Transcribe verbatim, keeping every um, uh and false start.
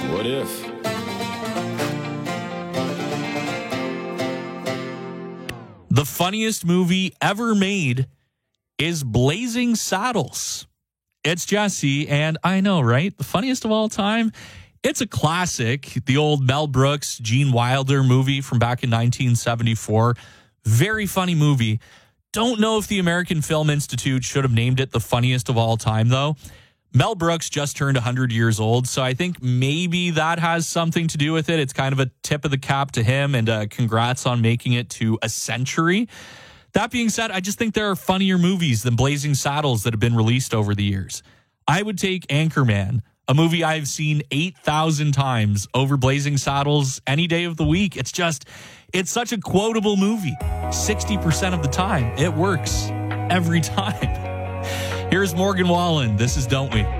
What if? The funniest movie ever made is Blazing Saddles. It's Jesse, and I know, right? The funniest of all time. It's a classic, the old Mel Brooks, Gene Wilder movie from back in nineteen seventy-four. Very funny movie. Don't know if the American Film Institute should have named it the funniest of all time, though. Mel Brooks just turned one hundred years old, so I think maybe that has something to do with it. It's kind of a tip of the cap to him, and uh, congrats on making it to a century. That being said, I just think there are funnier movies than Blazing Saddles that have been released over the years. I would take Anchorman, a movie I've seen eight thousand times, over Blazing Saddles any day of the week. It's just, it's such a quotable movie. sixty percent of the time, it works every time. Here's Morgan Wallen. This is Don't We?